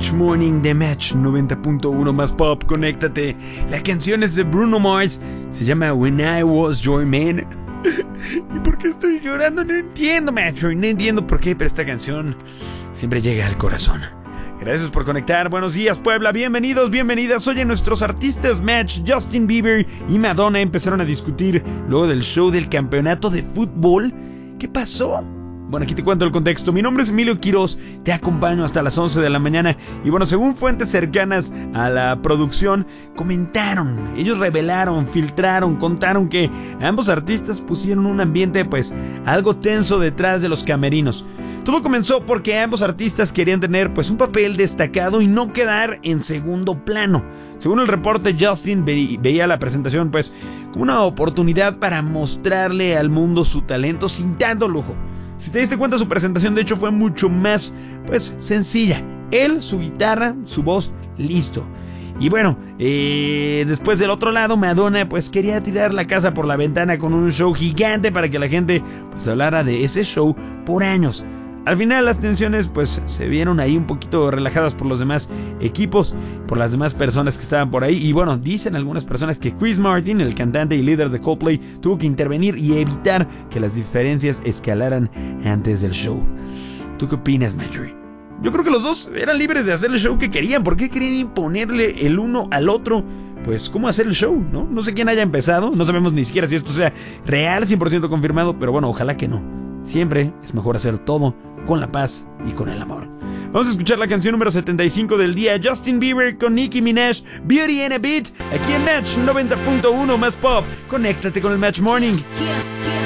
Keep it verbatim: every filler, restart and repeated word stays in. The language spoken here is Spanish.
Match Morning de Match noventa punto uno más pop. Conéctate. La canción es de Bruno Mars. Se llama When I Was Your Man. ¿Y por qué estoy llorando? No entiendo, Match. No entiendo por qué, pero esta canción siempre llega al corazón. Gracias por conectar. Buenos días, Puebla. Bienvenidos, bienvenidas. Oye, nuestros artistas Match, Justin Bieber y Madonna empezaron a discutir luego del show del campeonato de fútbol. ¿Qué pasó? Bueno, aquí te cuento el contexto. Mi nombre es Emilio Quiroz, te acompaño hasta las once de la mañana. Y bueno, según fuentes cercanas a la producción, comentaron, ellos revelaron, filtraron, contaron que ambos artistas pusieron un ambiente pues algo tenso detrás de los camerinos. Todo comenzó porque ambos artistas querían tener pues un papel destacado y no quedar en segundo plano. Según el reporte, Justin ve- veía la presentación pues como una oportunidad para mostrarle al mundo su talento sin tanto lujo. Si te diste cuenta, su presentación de hecho fue mucho más, pues, sencilla. Él, su guitarra, su voz, listo. Y bueno, eh, después del otro lado, Madonna, pues, quería tirar la casa por la ventana con un show gigante para que la gente, pues, hablara de ese show por años. Al final las tensiones pues se vieron ahí un poquito relajadas por los demás equipos, por las demás personas que estaban por ahí. Y bueno, dicen algunas personas que Chris Martin, el cantante y líder de Coldplay, tuvo que intervenir y evitar que las diferencias escalaran antes del show. ¿Tú qué opinas, Marjorie? Yo creo que los dos eran libres de hacer el show que querían. ¿Por qué querían imponerle el uno al otro? Pues cómo hacer el show, ¿no? No sé quién haya empezado, no sabemos ni siquiera si esto sea real, cien por ciento confirmado, pero bueno, ojalá que no. Siempre es mejor hacer todo con la paz y con el amor. Vamos a escuchar la canción número setenta y cinco del día. Justin Bieber con Nicki Minaj, Beauty and a Beat, aquí en Match noventa punto uno más pop. Conéctate con el Match Morning.